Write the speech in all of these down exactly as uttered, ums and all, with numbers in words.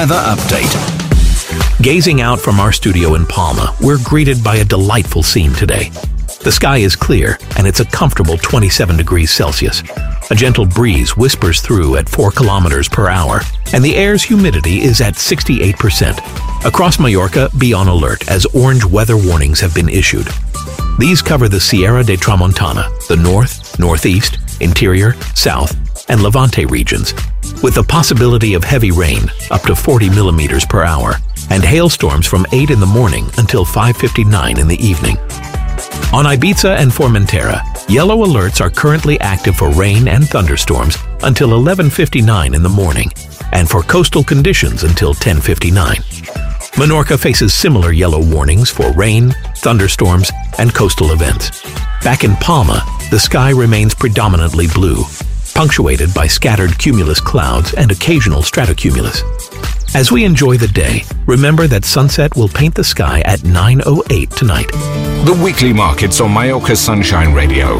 Weather update. Gazing out from our studio in Palma, we're greeted by a delightful scene today. The sky is clear, and it's a comfortable twenty-seven degrees Celsius. A gentle breeze whispers through at four kilometers per hour, and the air's humidity is at sixty-eight percent. Across Mallorca, be on alert as orange weather warnings have been issued. These cover the Sierra de Tramontana, the north, northeast, interior, south, and Levante regions, with the possibility of heavy rain up to forty millimeters per hour, and hailstorms from eight in the morning until five fifty-nine in the evening. On Ibiza and Formentera, yellow alerts are currently active for rain and thunderstorms until eleven fifty-nine in the morning, and for coastal conditions until ten fifty-nine. Menorca faces similar yellow warnings for rain, thunderstorms, and coastal events. Back in Palma, the sky remains predominantly blue, punctuated by scattered cumulus clouds and occasional stratocumulus. As we enjoy the day, remember that sunset will paint the sky at nine oh eight tonight. The weekly markets on Mallorca Sunshine Radio.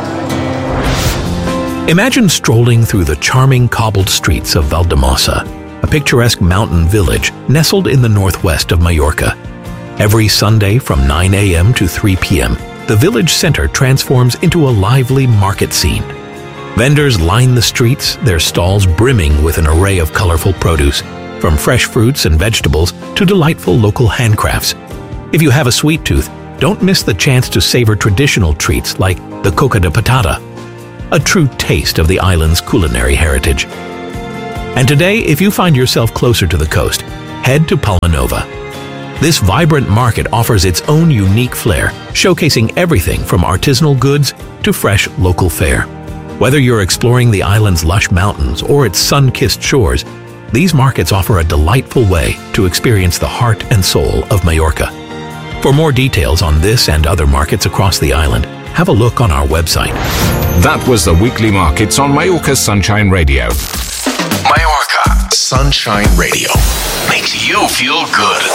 Imagine strolling through the charming cobbled streets of Valldemossa, a picturesque mountain village nestled in the northwest of Mallorca. Every Sunday from nine a.m. to three p.m., the village center transforms into a lively market scene. Vendors line the streets, their stalls brimming with an array of colorful produce, from fresh fruits and vegetables to delightful local handcrafts. If you have a sweet tooth, don't miss the chance to savor traditional treats like the coca de patata, a true taste of the island's culinary heritage. And today, if you find yourself closer to the coast, head to Palma Nova. This vibrant market offers its own unique flair, showcasing everything from artisanal goods to fresh local fare. Whether you're exploring the island's lush mountains or its sun-kissed shores, these markets offer a delightful way to experience the heart and soul of Mallorca. For more details on this and other markets across the island, have a look on our website. That was the weekly markets on Mallorca Sunshine Radio. Mallorca Sunshine Radio makes you feel good.